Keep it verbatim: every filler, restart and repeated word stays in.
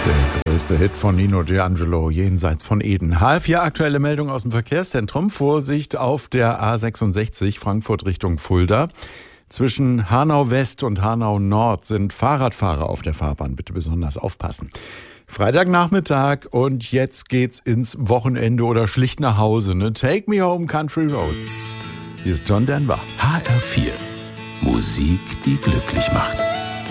Der größte Hit von Nino D'Angelo, Jenseits von Eden. H F vier, aktuelle Meldung aus dem Verkehrszentrum. Vorsicht auf der A sechsundsechzig, Frankfurt Richtung Fulda. Zwischen Hanau West und Hanau Nord sind Fahrradfahrer auf der Fahrbahn. Bitte besonders aufpassen. Freitagnachmittag und jetzt geht's ins Wochenende oder schlicht nach Hause. Ne? Take me home, Country Roads. Hier ist John Denver. H R vier. Musik, die glücklich macht.